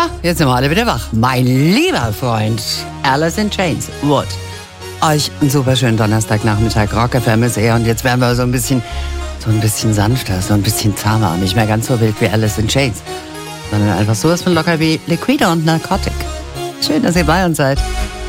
jetzt sind wir alle wieder wach. Mein lieber Freund, Alice in Chains. What? Euch einen super schönen Donnerstagnachmittag. Rock FM ist er und jetzt werden wir so ein bisschen sanfter, so ein bisschen zahmer und nicht mehr ganz so wild wie Alice in Chains, sondern einfach sowas von locker wie Liquida und Narcotic. Schön, dass ihr bei uns seid.